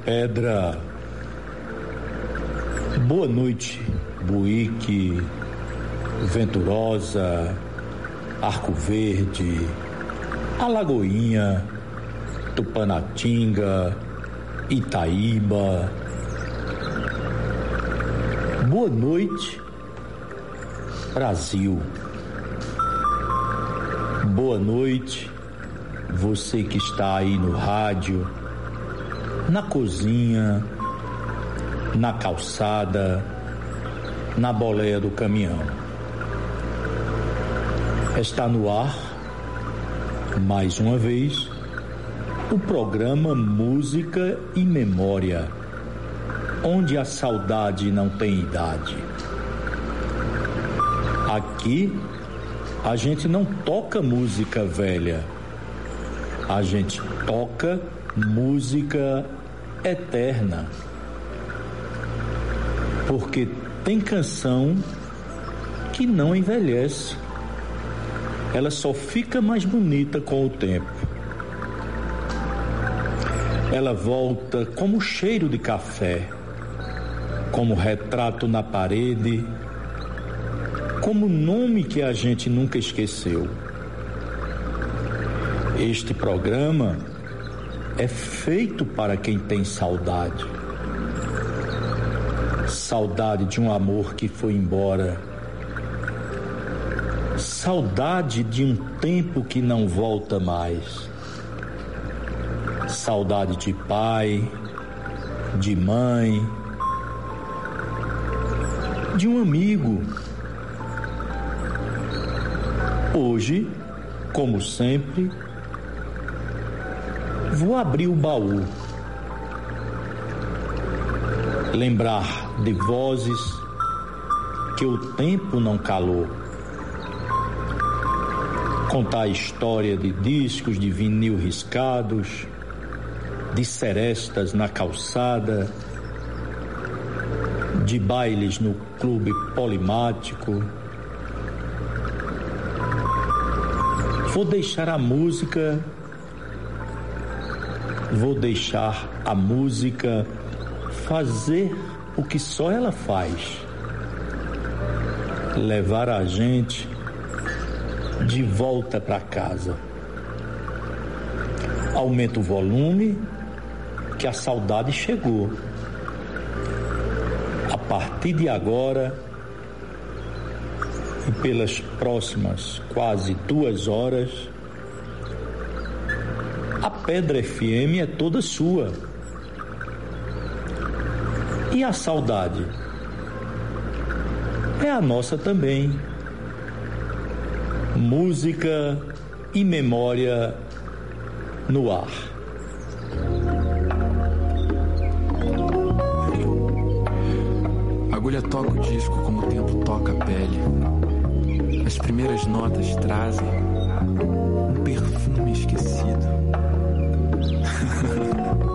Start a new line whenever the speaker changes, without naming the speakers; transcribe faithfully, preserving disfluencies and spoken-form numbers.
Pedra. Boa noite, Buíque, Venturosa, Arco Verde, Alagoinha, Tupanatinga, Itaíba. Boa noite, Brasil. Boa noite, você que está aí no rádio, na cozinha, na calçada, na boleia do caminhão. Está no ar, mais uma vez, o programa Música e Memória, onde a saudade não tem idade. Aqui, a gente não toca música velha, a gente toca música eterna. Porque tem canção que não envelhece, ela só fica mais bonita com o tempo. Ela volta como cheiro de café, como retrato na parede, como nome que a gente nunca esqueceu. Este programa é feito para quem tem saudade. Saudade de um amor que foi embora. Saudade de um tempo que não volta mais. Saudade de pai, de mãe, de um amigo. Hoje, como sempre, vou abrir o baú, lembrar de vozes que o tempo não calou, contar a história de discos de vinil riscados, de serestas na calçada, de bailes no clube polimático. Vou deixar a música, vou deixar a música fazer o que só ela faz, levar a gente de volta para casa. Aumenta o volume, que a saudade chegou. A partir de agora e pelas próximas quase duas horas, a Pedra F M é toda sua. E a saudade é a nossa também. Música e memória no ar.
A agulha toca o disco como o tempo toca a pele. As primeiras notas trazem um perfume esquecido.